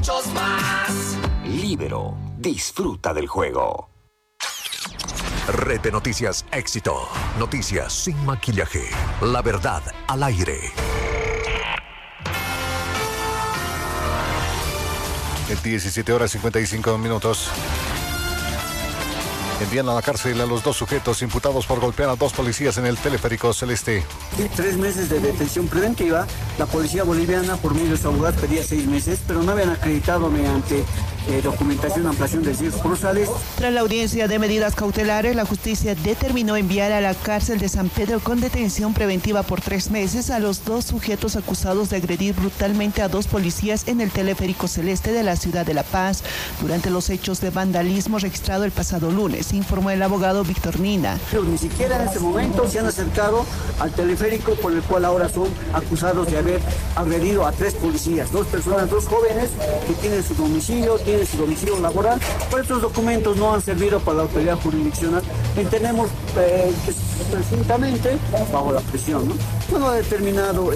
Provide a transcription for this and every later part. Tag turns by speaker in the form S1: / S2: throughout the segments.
S1: más. Libero, disfruta del juego.
S2: Red de Noticias Éxito. Noticias sin maquillaje. La verdad al aire.
S3: 17:55. Envían a la cárcel a los 2 sujetos imputados por golpear a 2 policías en el teleférico Celeste.
S4: 3 meses de detención preventiva. La policía boliviana, por medio de su abogado, pedía 6 meses, pero no habían acreditado mediante documentación, ampliación de circunstancias.
S5: Tras la audiencia de medidas cautelares, la justicia determinó enviar a la cárcel de San Pedro con detención preventiva por 3 meses a los 2 sujetos acusados de agredir brutalmente a 2 policías en el teleférico Celeste de la ciudad de La Paz durante los hechos de vandalismo registrado el pasado lunes, informó el abogado Víctor Nina.
S4: Pero ni siquiera en ese momento se han acercado al teleférico, por el cual ahora son acusados de haber agredido a 3 policías, 2 personas, 2 jóvenes que tienen su domicilio laboral. Por estos documentos no han servido para la autoridad jurisdiccional. Entendemos que presuntamente bajo la presión, ¿no? Bueno, ha determinado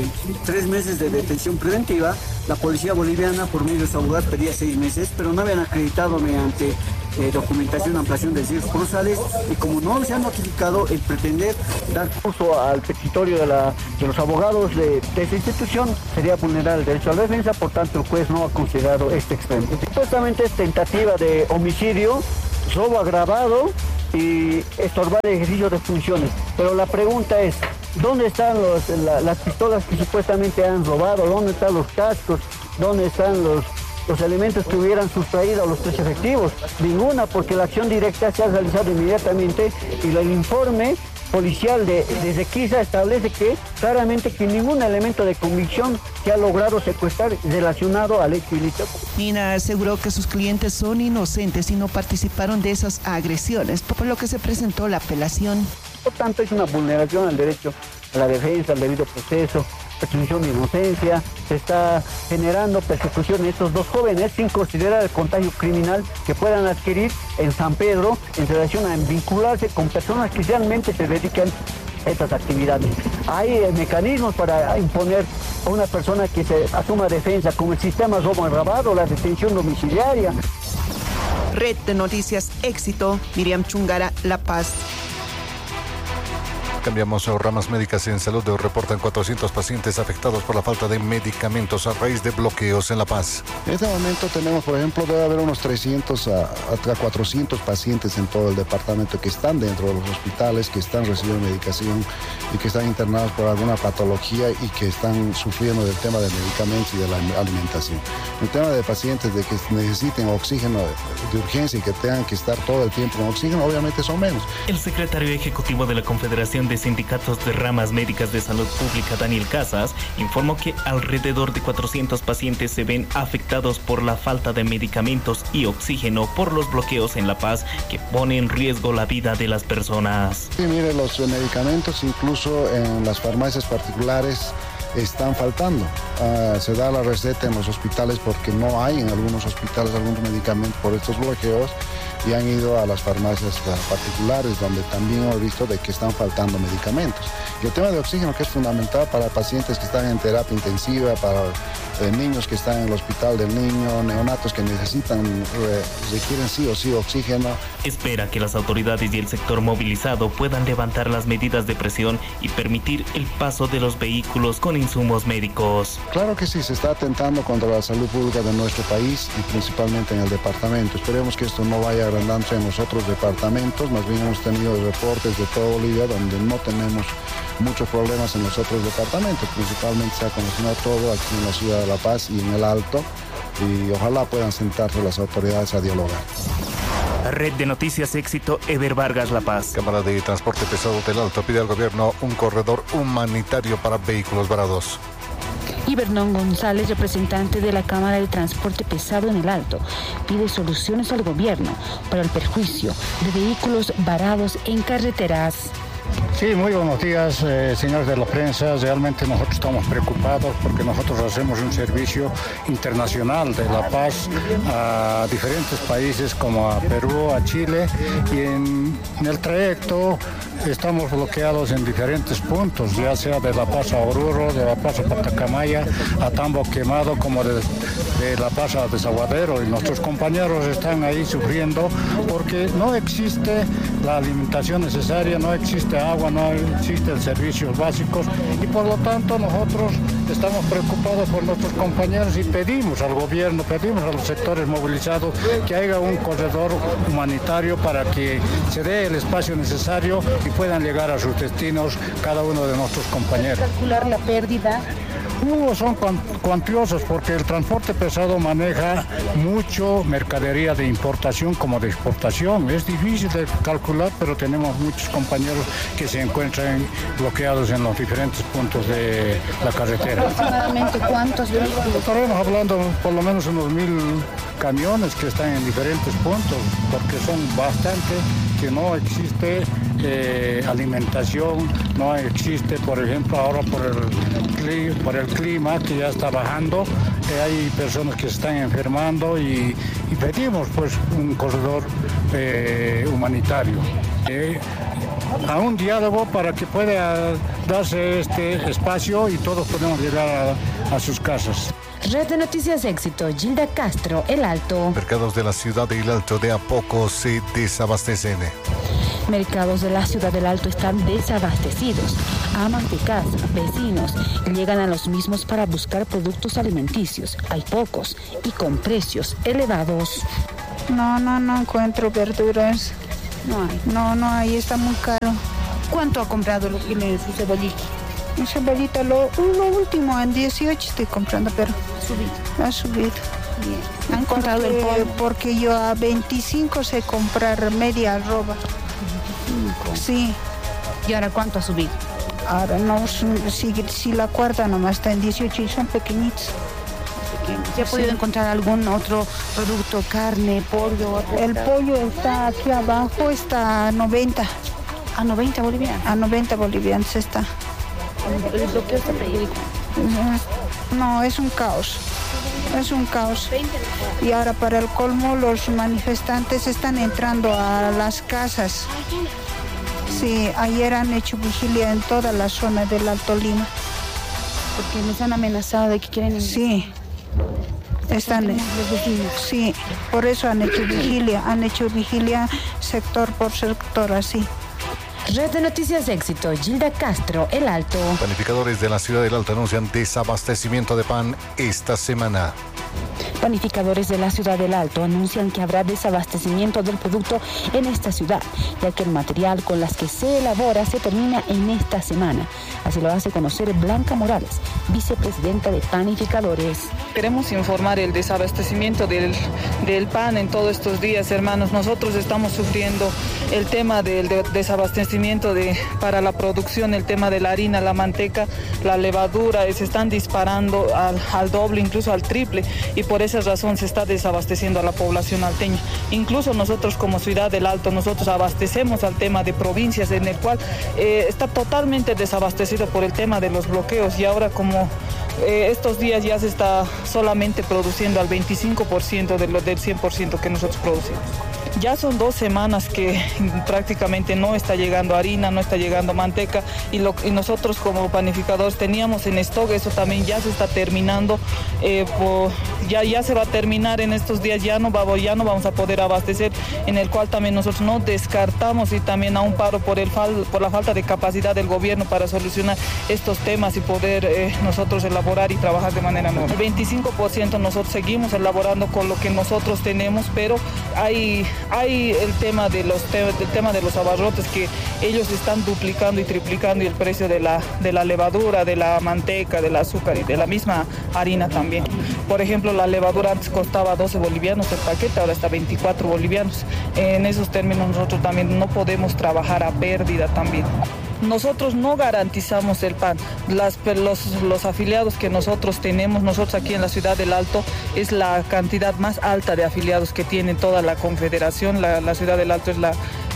S4: 3 meses de detención preventiva. La policía boliviana, por medio de su abogado, pedía 6 meses, pero no habían acreditado mediante documentación, ampliación de circunstancias, y como no se ha notificado el pretender dar curso al petitorio de los abogados de esta institución, sería vulnerar el derecho a la defensa. Por tanto, el juez no ha considerado este expediente. Supuestamente es tentativa de homicidio, robo agravado y estorbar el ejercicio de funciones. Pero la pregunta es, ¿dónde están las pistolas que supuestamente han robado? ¿Dónde están los cascos? ¿Dónde están los elementos que hubieran sustraído a los 3 efectivos? Ninguna, porque la acción directa se ha realizado inmediatamente y el informe policial de requisa establece que claramente que ningún elemento de convicción se ha logrado secuestrar relacionado al hecho ilícito.
S5: Nina aseguró que sus clientes son inocentes y no participaron de esas agresiones, por lo que se presentó la apelación.
S4: Por tanto, es una vulneración al derecho a la defensa, al debido proceso, presunción de inocencia. Se está generando persecución de estos 2 jóvenes sin considerar el contagio criminal que puedan adquirir en San Pedro en relación a vincularse con personas que realmente se dedican a estas actividades. Hay mecanismos para imponer a una persona que se asuma defensa, como el sistema robo agravado, la detención domiciliaria.
S5: Red de Noticias Éxito, Miriam Chungara, La Paz.
S3: Cambiamos a ramas médicas en salud. Reportan 400 pacientes afectados por la falta de medicamentos a raíz de bloqueos en La Paz.
S6: En este momento tenemos, por ejemplo, debe haber unos 300 a 400 pacientes en todo el departamento que están dentro de los hospitales, que están recibiendo medicación y que están internados por alguna patología y que están sufriendo del tema de medicamentos y de la alimentación. El tema de pacientes de que necesiten oxígeno de urgencia y que tengan que estar todo el tiempo con oxígeno, obviamente son menos.
S7: El secretario ejecutivo de la Confederación de Sindicatos de Ramas Médicas de Salud Pública, Daniel Casas, informó que alrededor de 400 pacientes se ven afectados por la falta de medicamentos y oxígeno por los bloqueos en La Paz que pone en riesgo la vida de las personas.
S6: Sí, mire, los medicamentos incluso en las farmacias particulares están faltando. Se da la receta en los hospitales porque no hay en algunos hospitales algunos medicamentos por estos bloqueos y han ido a las farmacias particulares donde también hemos visto de que están faltando medicamentos. Y el tema de oxígeno, que es fundamental para pacientes que están en terapia intensiva, para niños que están en el hospital del niño, neonatos que requieren sí o sí oxígeno.
S7: Espera que las autoridades y el sector movilizado puedan levantar las medidas de presión y permitir el paso de los vehículos con insumos médicos.
S6: Claro que sí, se está atentando contra la salud pública de nuestro país y principalmente en el departamento. Esperemos que esto no vaya agrandándose en los otros departamentos, más bien hemos tenido reportes de toda Bolivia donde no tenemos muchos problemas en los otros departamentos, principalmente se ha conocido todo aquí en la ciudad de La Paz y en el Alto, y ojalá puedan sentarse las autoridades a dialogar.
S7: Red de Noticias Éxito, Eber Vargas, La Paz.
S3: Cámara de Transporte Pesado del Alto pide al gobierno un corredor humanitario para vehículos varados.
S8: Ibernón González, representante de la Cámara de Transporte Pesado en el Alto, pide soluciones al gobierno para el perjuicio de vehículos varados en carreteras.
S9: Sí, muy buenos días, señores de la prensa. Realmente nosotros estamos preocupados porque nosotros hacemos un servicio internacional de la paz a diferentes países como a Perú, a Chile, y en el trayecto estamos bloqueados en diferentes puntos, ya sea de La Paz a Oruro, de La Paz a Patacamaya, a Tambo Quemado, como de La Paz a Desaguadero, y nuestros compañeros están ahí sufriendo porque no existe la alimentación necesaria, no existe agua, no existen servicios básicos, y por lo tanto nosotros estamos preocupados por nuestros compañeros y pedimos al gobierno, pedimos a los sectores movilizados que haya un corredor humanitario para que se dé el espacio necesario y puedan llegar a sus destinos cada uno de nuestros compañeros.
S8: ¿Calcular la pérdida?
S9: Son cuantiosos porque el transporte pesado maneja mucho mercadería de importación como de exportación. Es difícil de calcular, pero tenemos muchos compañeros que se encuentran bloqueados en los diferentes puntos de la carretera.
S8: ¿Aproximadamente cuántos vehículos?
S9: Estaremos hablando por lo menos unos 1000 camiones que están en diferentes puntos, porque son bastantes, que no existe alimentación, no existe, por ejemplo, ahora por el clima que ya está bajando, hay personas que se están enfermando y pedimos pues un corredor humanitario. A un diálogo para que pueda darse este espacio y todos podemos llegar a sus casas.
S8: Red de Noticias Éxito, Gilda Castro, El Alto.
S3: Mercados de la ciudad de El Alto de a poco se desabastecen.
S8: Mercados de la ciudad del Alto están desabastecidos. Amas de casa, vecinos, llegan a los mismos para buscar productos alimenticios. Hay pocos y con precios elevados.
S10: No encuentro verduras.
S8: No hay.
S10: No hay, está muy caro.
S8: ¿Cuánto ha comprado su cebollita?
S10: Mi cebollita, lo último, en 18 estoy comprando, pero ha subido.
S8: Bien. ¿Han encontrado el pollo?
S10: Porque yo a 25 sé comprar media arroba. Sí.
S8: ¿Y ahora cuánto ha subido?
S10: Ahora no, si la cuarta nomás está en 18 y son pequeñitos.
S8: ¿Se ha podido encontrar algún otro producto, carne, pollo?
S10: El pollo está aquí abajo, está a 90.
S8: ¿A 90 bolivianos?
S10: A 90 bolivianos está.
S8: ¿El bloqueo está periódico?
S10: No, es un caos. Es un caos. Y ahora para el colmo los manifestantes están entrando a las casas. Sí, ayer han hecho vigilia en toda la zona del Alto Lima.
S8: Porque les han amenazado de que quieren...
S10: Sí. Están
S8: los vecinos.
S10: Sí, por eso han hecho vigilia sector por sector así.
S8: Red de Noticias Éxito, Gilda Castro, El Alto.
S3: Panificadores de la ciudad del Alto anuncian desabastecimiento de pan esta semana.
S8: Panificadores de la ciudad del Alto anuncian que habrá desabastecimiento del producto en esta ciudad, ya que el material con las que se elabora se termina en esta semana. Así lo hace conocer Blanca Morales, vicepresidenta de Panificadores.
S11: Queremos informar el desabastecimiento del pan en todos estos días, hermanos. Nosotros estamos sufriendo el tema del desabastecimiento para la producción, el tema de la harina, la manteca, la levadura, se están disparando al doble, incluso al triple, y por esa razón se está desabasteciendo a la población alteña. Incluso nosotros como Ciudad del Alto, nosotros abastecemos al tema de provincias en el cual está totalmente desabastecido por el tema de los bloqueos, y ahora como estos días ya se está solamente produciendo al 25% del 100% que nosotros producimos. Ya son 2 semanas que prácticamente no está llegando harina, no está llegando manteca, y nosotros como panificadores teníamos en stock, eso también ya se está terminando, ya se va a terminar en estos días, ya no vamos a poder abastecer, en el cual también nosotros no descartamos y también a un paro por la falta de capacidad del gobierno para solucionar estos temas y poder nosotros elaborar y trabajar de manera normal. El 25% nosotros seguimos elaborando con lo que nosotros tenemos, pero hay el tema de los abarrotes, que ellos están duplicando y triplicando, y el precio de la levadura, de la manteca, del azúcar y de la misma harina también. Por ejemplo, la levadura antes costaba 12 bolivianos el paquete, ahora está 24 bolivianos. En esos términos nosotros también no podemos trabajar a pérdida también. Nosotros no garantizamos el pan. Los afiliados que nosotros tenemos, nosotros aquí en la Ciudad del Alto, es la cantidad más alta de afiliados que tiene toda la confederación. La Ciudad del Alto es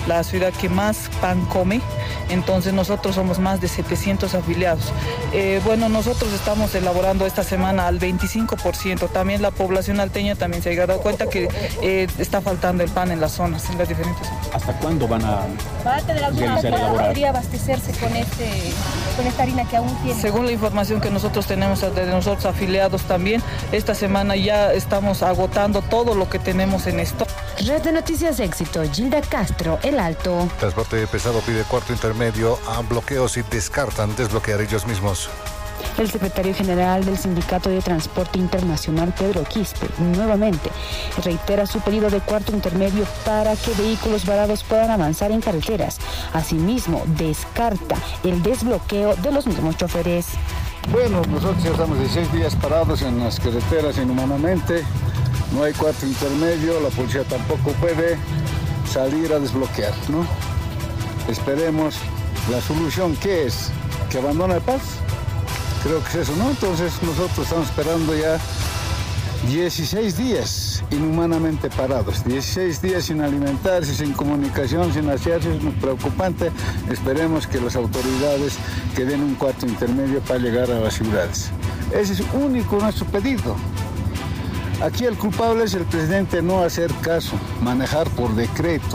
S11: la ciudad que más pan come. Entonces nosotros somos más de 700 afiliados. Bueno, nosotros estamos elaborando esta semana al 25%. También la población alteña también se ha dado cuenta que está faltando el pan en las zonas, en las diferentes zonas.
S12: ¿Hasta cuándo van a
S13: podría abastecerse con esta harina que aún tiene?
S11: Según la información que nosotros tenemos de nosotros afiliados también, esta semana ya estamos agotando todo lo que tenemos en stock.
S8: Red de Noticias Éxito, Gilda Castro, El Alto.
S3: Transporte pesado pide cuarto intermedio a bloqueos y descartan desbloquear ellos mismos.
S8: El secretario general del Sindicato de Transporte Internacional, Pedro Quispe, nuevamente reitera su pedido de cuarto intermedio para que vehículos varados puedan avanzar en carreteras. Asimismo, descarta el desbloqueo de los mismos choferes.
S6: Bueno, nosotros ya estamos 16 días parados en las carreteras inhumanamente. No hay cuarto intermedio, la policía tampoco puede salir a desbloquear, ¿no? Esperemos la solución, ¿qué es? ¿Que abandone el paz? Creo que es eso, ¿no? Entonces nosotros estamos esperando ya 16 días inhumanamente parados, 16 días sin alimentarse, sin comunicación, sin hacerse, es muy preocupante. Esperemos que las autoridades que den un cuarto intermedio para llegar a las ciudades. Ese es único nuestro pedido. Aquí el culpable es el presidente, no hacer caso, manejar por decreto,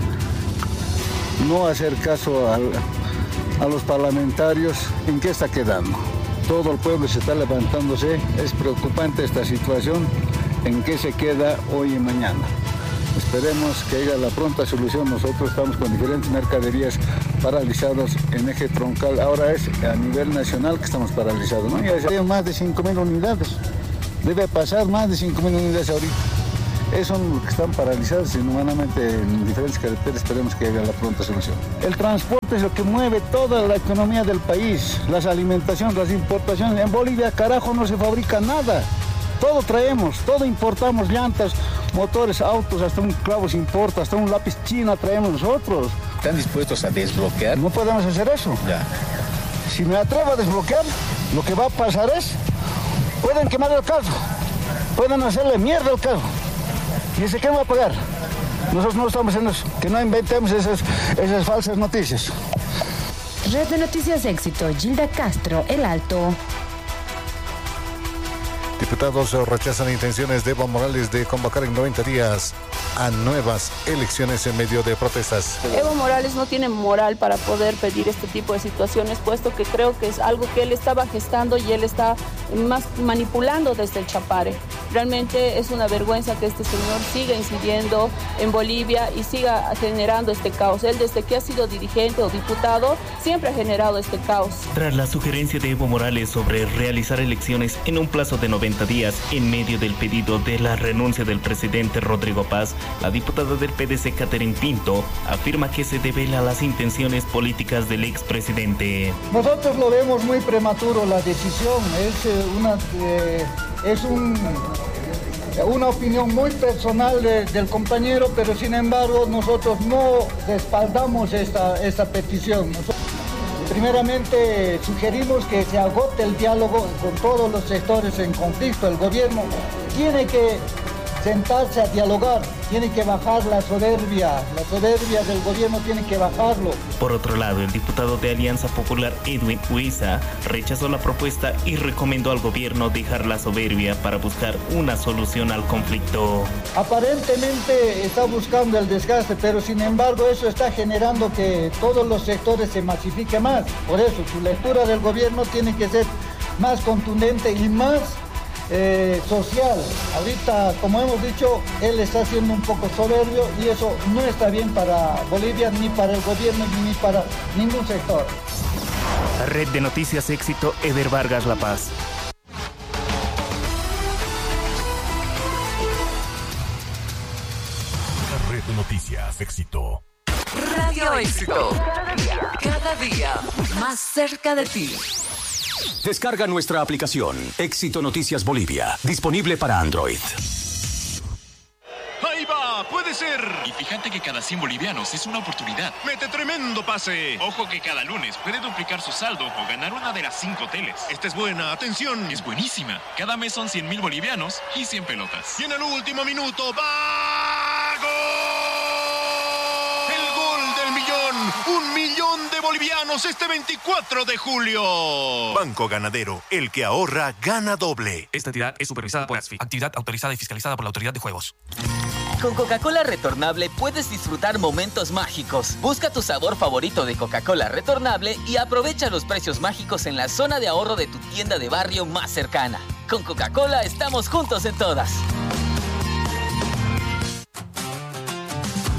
S6: no hacer caso a los parlamentarios. ¿En qué está quedando? Todo el pueblo se está levantándose, es preocupante esta situación, ¿en qué se queda hoy y mañana? Esperemos que haya la pronta solución. Nosotros estamos con diferentes mercaderías paralizadas en eje troncal, ahora es a nivel nacional que estamos paralizados, ¿no? Ya hay más de 5.000 unidades. Debe pasar más de 5.000 unidades ahorita. Esos son los que están paralizados inhumanamente en diferentes carreteras. Esperemos que haya la pronta solución. El transporte es lo que mueve toda la economía del país. Las alimentaciones, las importaciones. En Bolivia, carajo, no se fabrica nada. Todo traemos, todo importamos, llantas, motores, autos, hasta un clavo se importa, hasta un lápiz chino traemos nosotros.
S12: ¿Están dispuestos a desbloquear?
S6: No podemos hacer eso.
S12: Ya.
S6: Si me atrevo a desbloquear, lo que va a pasar es... pueden quemar el carro, pueden hacerle mierda al carro. ¿Y ese quién va a pagar? Nosotros no estamos en eso, que no inventemos esas falsas noticias.
S8: Red de Noticias Éxito, Gilda Castro, El Alto.
S3: Diputados rechazan intenciones de Evo Morales de convocar en 90 días a nuevas elecciones en medio de protestas.
S14: Evo Morales no tiene moral para poder pedir este tipo de situaciones, puesto que creo que es algo que él estaba gestando y él está más manipulando desde el Chapare. Realmente es una vergüenza que este señor siga incidiendo en Bolivia y siga generando este caos. Él, desde que ha sido dirigente o diputado, siempre ha generado este caos.
S7: Tras la sugerencia de Evo Morales sobre realizar elecciones en un plazo de 90 días en medio del pedido de la renuncia del presidente Rodrigo Paz, la diputada del PDC, Catherine Pinto, afirma que se devela las intenciones políticas del expresidente.
S15: Nosotros lo vemos muy prematuro la decisión, es una opinión muy personal del compañero, pero sin embargo nosotros no respaldamos esta petición. Primeramente sugerimos que se agote el diálogo con todos los sectores en conflicto. El gobierno tiene que sentarse a dialogar, tiene que bajar la soberbia del gobierno tiene que bajarlo.
S7: Por otro lado, el diputado de Alianza Popular, Edwin Huiza, rechazó la propuesta y recomendó al gobierno dejar la soberbia para buscar una solución al conflicto.
S15: Aparentemente está buscando el desgaste, pero sin embargo eso está generando que todos los sectores se masifiquen más. Por eso su lectura del gobierno tiene que ser más contundente y más social. Ahorita, como hemos dicho, él está siendo un poco soberbio y eso no está bien para Bolivia, ni para el gobierno, ni para ningún sector.
S7: Red de Noticias Éxito, Eder Vargas, La Paz.
S2: Red de Noticias Éxito.
S16: Radio Éxito. Cada día más cerca de ti.
S1: Descarga nuestra aplicación Éxito Noticias Bolivia, disponible para Android.
S17: ¡Ahí va! ¡Puede ser! Y fíjate que cada 100 bolivianos es una oportunidad. ¡Mete tremendo pase! Ojo que cada lunes puede duplicar su saldo o ganar una de las 5 teles. Esta es buena, atención. Es buenísima. Cada mes son 100.000 bolivianos y 100 pelotas. Y en el último minuto, ¡va! ¡Gol! El gol 1 millón de bolivianos este 24 de julio. Banco Ganadero, el que ahorra gana doble.
S18: Esta entidad es supervisada por ASFI, actividad autorizada y fiscalizada por la Autoridad de Juegos.
S19: Con Coca-Cola Retornable puedes disfrutar momentos mágicos. Busca tu sabor favorito de Coca-Cola Retornable y aprovecha los precios mágicos en la zona de ahorro de tu tienda de barrio más cercana. Con Coca-Cola estamos juntos en todas.